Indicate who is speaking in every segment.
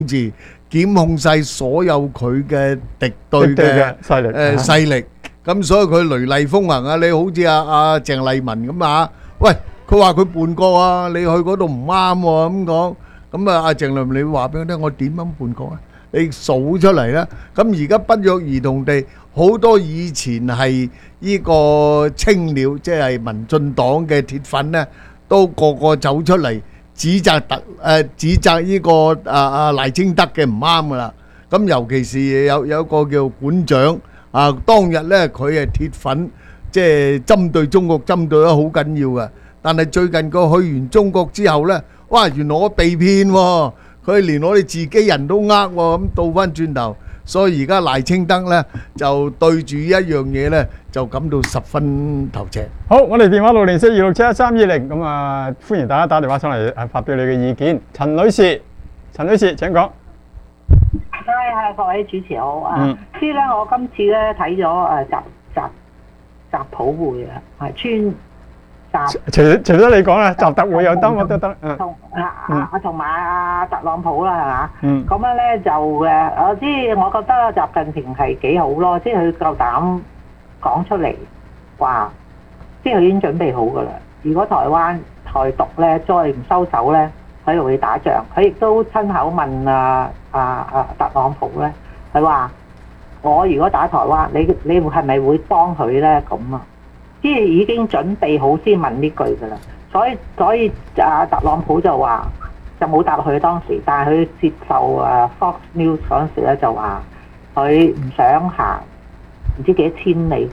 Speaker 1: 治，檢控晒所有佢嘅敵對
Speaker 2: 敵對
Speaker 1: 嘅
Speaker 2: 嘅勢力
Speaker 1: 勢力。咁所以佢雷厲風行啊！你好似阿鄭麗文咁啊，喂，佢話佢叛國啊，你去嗰度唔啱喎咁講。咁啊，阿鄭麗文，你話俾我聽，我點樣叛國啊？你數出嚟啦。咁而家不約而同地，好多以前係呢個青鳥，即係民進黨嘅鐵粉咧，都個個走出嚟指責呢個賴清德嘅唔啱噶啦。咁尤其是有一個叫館長啊，當日咧佢係鐵粉，即係針對中國針對得好緊要嘅。但係最近佢去完中國之後咧，哇！原來我被騙喎，佢連我哋自己人都呃喎，咁倒翻轉頭。所以而家賴清德咧就對住一樣嘢咧，就感到十分頭赤。
Speaker 2: 好，我哋電話60426713220，咁啊，歡迎大家打電話上嚟發表你嘅意見。陳女士，請講。
Speaker 3: 係各位主持好啊！知咧，我今次咧睇咗習普會啊，係川習。
Speaker 2: 除咗你講啦，習特會又得，我都得。
Speaker 3: 同埋阿特朗普啦，係嘛？咁樣咧就我覺得習近平係幾好咯，即係佢夠膽講出嚟話，即係佢已經準備好噶啦。如果台灣台獨咧再唔收手咧，佢就會打仗。佢亦都親口問特朗普咧，佢話：我如果打台灣，你係咪會幫佢咧？咁啊，即係已經準備好先問呢句噶啦。所以特朗普就話就冇答佢當時，但係佢接受Fox News 嗰陣時咧就話佢唔想行唔知幾多千里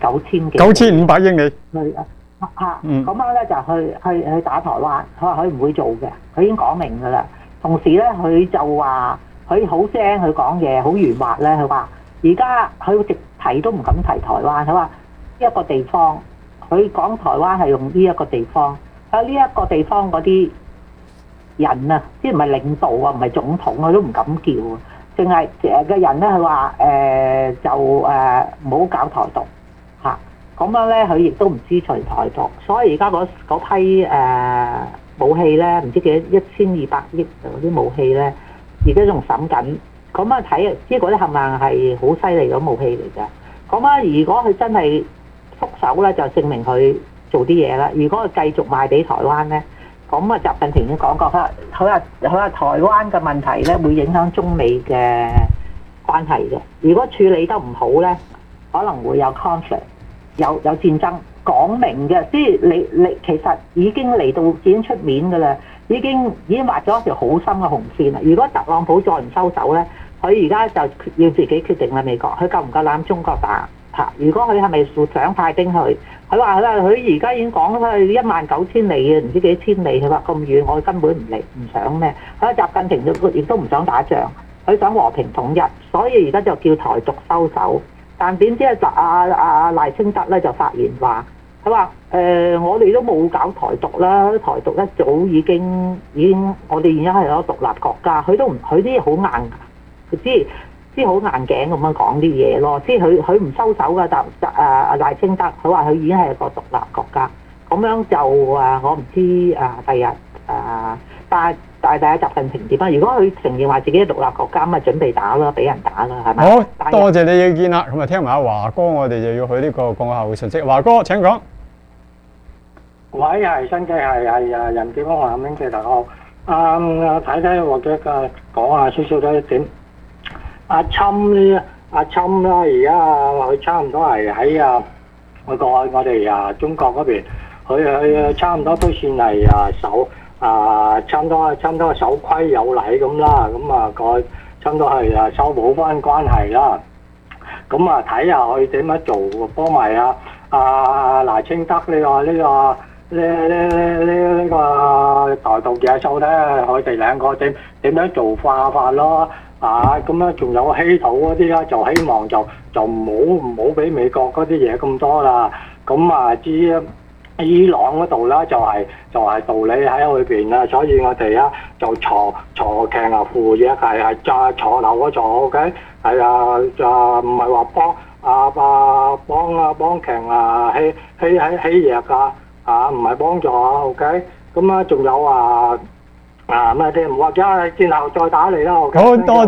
Speaker 2: 9500英里
Speaker 3: 去咁樣咧就去打台灣。佢話佢唔會做嘅，佢已經講明噶啦。同時咧佢就話佢好聲，佢講嘢好圓滑咧。佢話而家佢直提都唔敢提台灣。佢話呢一個地方，佢講台灣係用呢一個地方。喺呢一個地方嗰啲人啊，即係唔係領導啊，唔係總統啊，都唔敢叫啊。淨係嘅人咧，佢話就唔好搞台獨嚇。咁樣咧，佢亦都唔支持台獨。所以而家嗰批武器咧，唔知幾多1200億嗰啲武器咧，而家仲審緊。咁啊睇，即係嗰啲冚唪唥係好犀利嘅武器嚟嘅。咁啊，如果佢真係縮手咧，就證明佢做啲嘢啦。如果佢繼續賣俾台灣咧，咁啊習近平已經講過，佢話台灣嘅問題咧會影響中美嘅關係嘅。如果處理得唔好咧，可能會有 conflict， 有戰爭。講明嘅，即係你其實已經嚟到已經出面㗎啦，已經畫咗一條好深嘅紅線啦。如果特朗普再唔收手咧，佢而家就要自己決定啦。美國佢夠唔夠膽中國打？如果佢係咪想派兵去？佢話佢而家已經講佢19000里嘅，唔知幾多千里。佢話咁遠，我根本唔嚟，唔想咩？佢話習近平亦都唔想打仗，佢想和平統一，所以而家就叫台獨收手。但點知賴清德咧就發言話，佢話我哋都冇搞台獨啦，台獨一早已經我哋而家係一個獨立國家。佢啲嘢好硬，佢即係好硬頸咁樣講啲嘢咯，即係佢唔收手㗎。賴清德佢話佢已經係一個獨立國家，咁樣就我唔知第日但係習近平點啊？如果佢承認話自己係獨立國家，咁咪準備打啦，俾人打啦，係咪？
Speaker 2: 好，多謝你嘅意見啦。咁啊，聽埋阿華哥，我哋就要去呢個廣告信息。華哥請講。
Speaker 4: 喂，係新機係任建峰話明記大好。睇或者講下少少多一點。阿侵啦，而家佢差唔多係喺我哋中國嗰邊，佢差唔多都算係差唔多守規有禮咁啦。咁佢差唔多係修補翻關係啦。咁睇下佢點樣做，幫埋賴清德呢個台獨野獸咧，佢哋兩個點樣做法咯？咁樣仲有稀土嗰啲啦，就希望就唔好俾美國嗰啲嘢咁多啦。咁至伊朗嗰度啦，就係道理喺裏邊啦，所以我哋就鋤強扶弱，係鋤漏嗰鋤 ，OK， 係就唔係話幫強欺弱㗎，唔係幫助 OK。咁仲有啊，咁啊，你或者轉頭再打嚟啦，我
Speaker 2: 好多